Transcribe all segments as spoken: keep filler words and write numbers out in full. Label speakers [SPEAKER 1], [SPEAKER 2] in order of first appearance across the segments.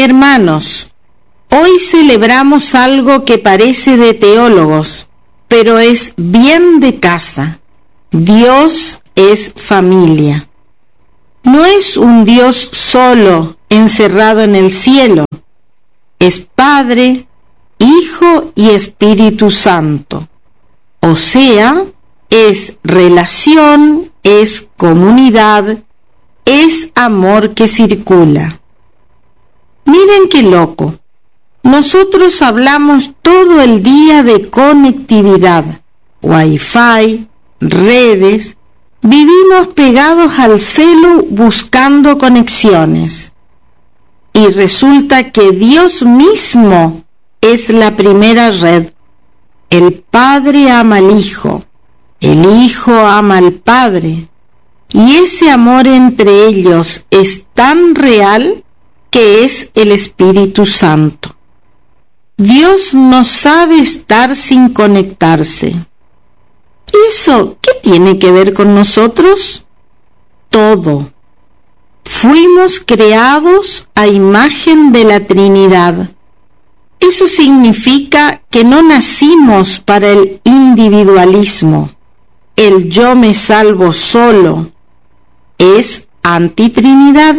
[SPEAKER 1] Hermanos, hoy celebramos algo que parece de teólogos, pero es bien de casa. Dios es familia. No es un Dios solo encerrado en el cielo. Es Padre, Hijo y Espíritu Santo. O sea, es relación, es comunidad, es amor que circula. Miren qué loco. Nosotros hablamos todo el día de conectividad, wifi, redes. Vivimos pegados al celu buscando conexiones. Y resulta que Dios mismo es la primera red. El Padre ama al Hijo, el Hijo ama al Padre, y ese amor entre ellos es tan real que es el Espíritu Santo. Dios no sabe estar sin conectarse. ¿Y eso qué tiene que ver con nosotros? Todo. Fuimos creados a imagen de la Trinidad. Eso significa que no nacimos para el individualismo. El yo me salvo solo es antitrinidad.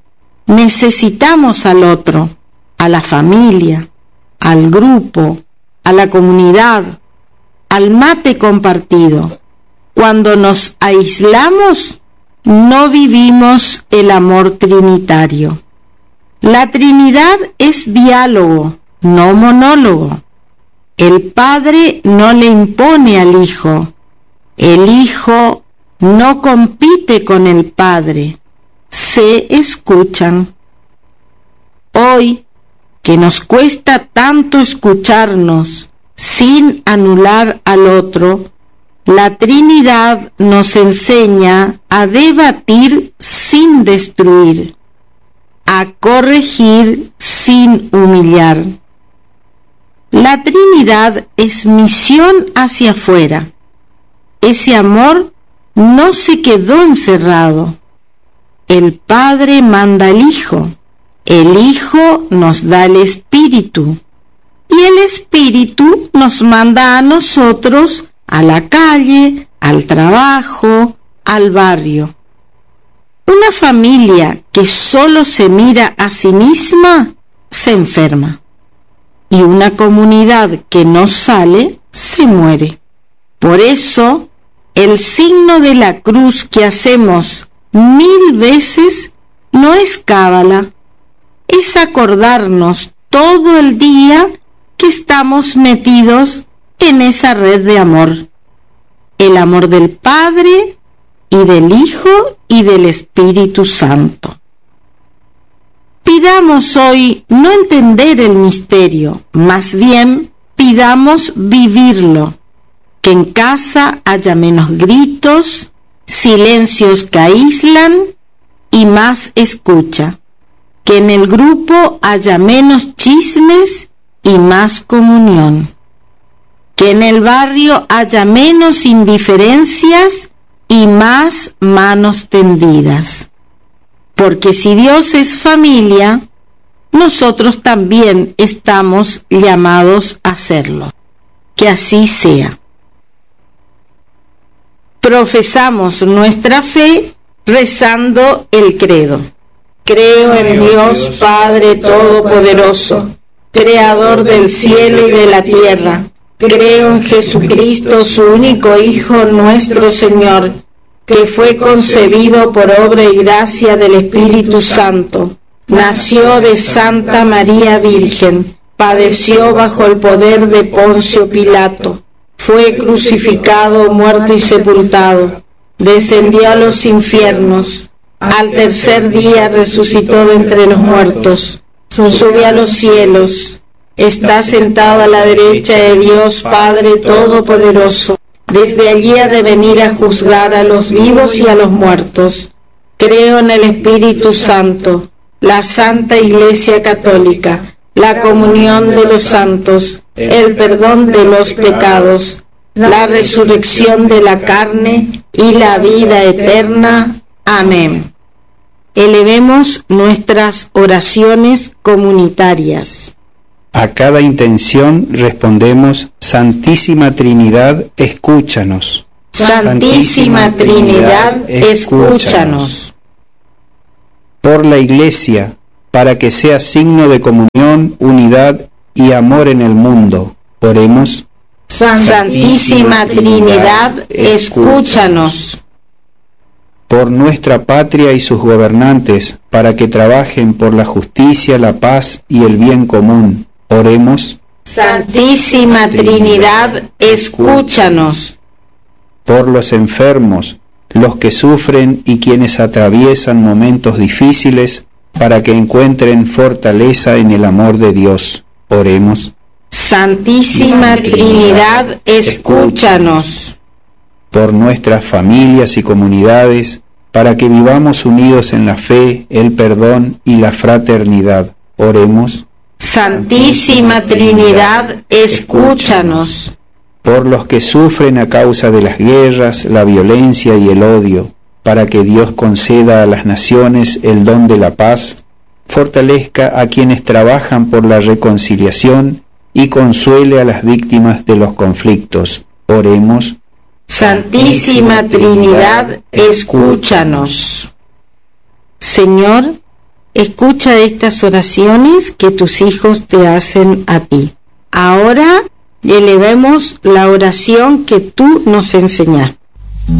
[SPEAKER 1] Necesitamos al otro, a la familia, al grupo, a la comunidad, al mate compartido. Cuando nos aislamos, no vivimos el amor trinitario. La Trinidad es diálogo, no monólogo. El Padre no le impone al Hijo. El Hijo no compite con el Padre. Se escuchan. Hoy, que nos cuesta tanto escucharnos sin anular al otro, la Trinidad nos enseña a debatir sin destruir, a corregir sin humillar. La Trinidad es misión hacia afuera. Ese amor no se quedó encerrado. El Padre manda al Hijo, el Hijo nos da el Espíritu, y el Espíritu nos manda a nosotros a la calle, al trabajo, al barrio. Una familia que solo se mira a sí misma se enferma, y una comunidad que no sale se muere. Por eso, el signo de la cruz que hacemos mil veces no es cábala, es acordarnos todo el día que estamos metidos en esa red de amor, el amor del Padre y del Hijo y del Espíritu Santo. Pidamos hoy no entender el misterio, más bien pidamos vivirlo, que en casa haya menos gritos, silencios que aíslan y más escucha, que en el grupo haya menos chismes y más comunión, que en el barrio haya menos indiferencias y más manos tendidas. Porque si Dios es familia, nosotros también estamos llamados a serlo. Que así sea. Profesamos nuestra fe rezando el credo. Creo en Dios Padre Todopoderoso, Creador del cielo y de la tierra. Creo en Jesucristo, su único Hijo, nuestro Señor, que fue concebido por obra y gracia del Espíritu Santo. Nació de Santa María Virgen, padeció bajo el poder de Poncio Pilato, fue crucificado, muerto y sepultado, descendió a los infiernos, al tercer día resucitó de entre los muertos, subió a los cielos, está sentado a la derecha de Dios Padre Todopoderoso. Desde allí ha de venir a juzgar a los vivos y a los muertos. Creo en el Espíritu Santo, la Santa Iglesia Católica, la comunión de los santos, el perdón de los pecados, la resurrección de la carne y la vida eterna. Amén. elevemos nuestras oraciones comunitarias.
[SPEAKER 2] A cada intención respondemos: Santísima Trinidad, escúchanos.
[SPEAKER 1] Santísima Trinidad, escúchanos.
[SPEAKER 2] Por la Iglesia, para que sea signo de comunión, unidad y amor en el mundo, oremos.
[SPEAKER 1] Santísima Trinidad, escúchanos.
[SPEAKER 2] Por nuestra patria y sus gobernantes, para que trabajen por la justicia, la paz y el bien común, oremos.
[SPEAKER 1] Santísima Trinidad, escúchanos.
[SPEAKER 2] Por los enfermos, los que sufren y quienes atraviesan momentos difíciles, para que encuentren fortaleza en el amor de Dios, oremos.
[SPEAKER 1] Santísima Trinidad, escúchanos.
[SPEAKER 2] Por nuestras familias y comunidades, para que vivamos unidos en la fe, el perdón y la fraternidad, oremos.
[SPEAKER 1] Santísima Trinidad, escúchanos.
[SPEAKER 2] Por los que sufren a causa de las guerras, la violencia y el odio, para que Dios conceda a las naciones el don de la paz, fortalezca a quienes trabajan por la reconciliación y consuele a las víctimas de los conflictos, oremos.
[SPEAKER 1] Santísima Trinidad, escúchanos. Señor, escucha estas oraciones que tus hijos te hacen a ti. Ahora elevemos la oración que tú nos enseñaste.